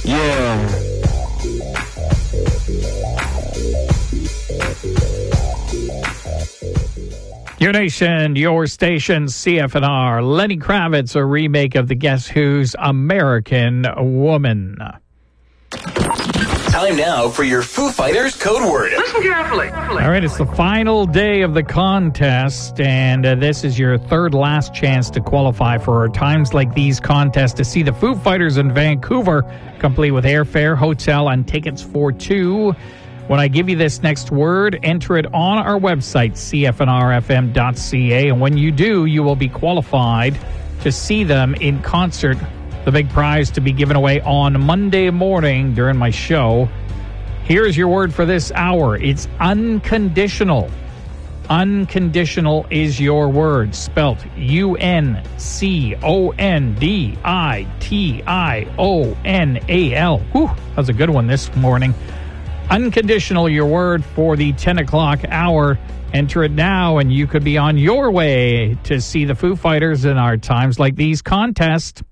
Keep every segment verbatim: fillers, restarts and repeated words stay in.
Yeah. Your nation, your station, C F N R. Lenny Kravitz, a remake of the Guess Who's American Woman. Time now for your Foo Fighters code word. Listen carefully. All right, it's the final day of the contest, and uh, this is your third last chance to qualify for Times Like These contest to see the Foo Fighters in Vancouver, complete with airfare, hotel, and tickets for two. When I give you this next word, enter it on our website, C F N R F M dot C A, and when you do, you will be qualified to see them in concert. The big prize to be given away on Monday morning during my show. Here's your word for this hour. It's unconditional. Unconditional is your word, spelt U N C O N D I T I O N A L. Whew, that was a good one this morning. Unconditional, your word for the ten o'clock hour. Enter it now, and you could be on your way to see the Foo Fighters in our Times Like These contest.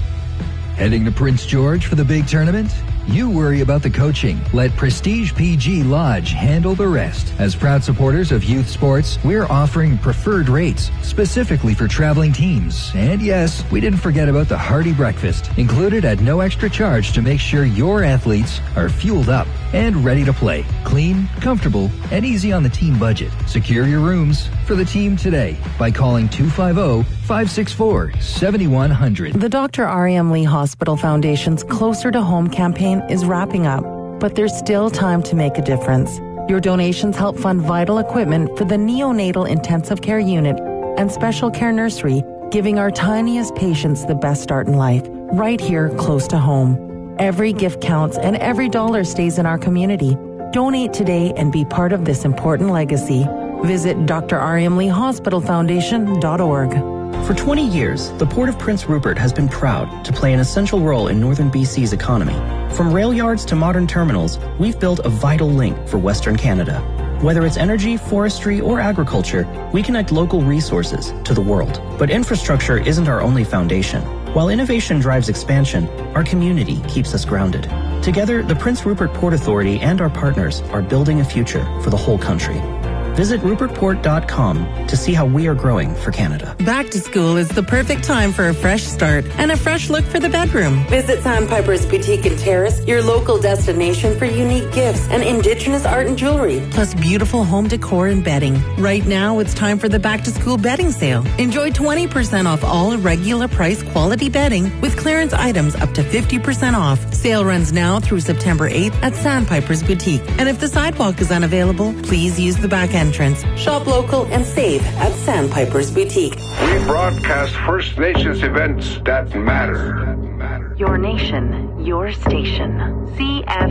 Heading to Prince George for the big tournament? You worry about the coaching. Let Prestige P G Lodge handle the rest. As proud supporters of youth sports, we're offering preferred rates specifically for traveling teams. And yes, we didn't forget about the hearty breakfast, included at no extra charge to make sure your athletes are fueled up and ready to play. Clean, comfortable, and easy on the team budget. Secure your rooms for the team today by calling two five zero, five six four, seven one zero zero. The Doctor R E M Lee Hospital Foundation's Closer to Home campaign is wrapping up, but there's still time to make a difference. Your donations help fund vital equipment for the neonatal intensive care unit and special care nursery, giving our tiniest patients the best start in life, right here close to home. Every gift counts and every dollar stays in our community. Donate today and be part of this important legacy. Visit D R E M Lee Hospital Foundation dot org. For twenty years, the Port of Prince Rupert has been proud to play an essential role in northern B C's economy. From rail yards to modern terminals, we've built a vital link for Western Canada. Whether it's energy, forestry, or agriculture, we connect local resources to the world. But infrastructure isn't our only foundation. While innovation drives expansion, our community keeps us grounded. Together, the Prince Rupert Port Authority and our partners are building a future for the whole country. Visit rupert port dot com to see how we are growing for Canada. Back to school is the perfect time for a fresh start and a fresh look for the bedroom. Visit Sandpiper's Boutique and Terrace, your local destination for unique gifts and Indigenous art and jewelry, plus beautiful home decor and bedding. Right now, it's time for the back to school bedding sale. Enjoy twenty percent off all regular price quality bedding with clearance items up to fifty percent off. Sale runs now through September eighth at Sandpiper's Boutique. And if the sidewalk is unavailable, please use the back entrance. Shop local and save at Sandpiper's Boutique. We broadcast First Nations events that matter. Your nation, your station. C F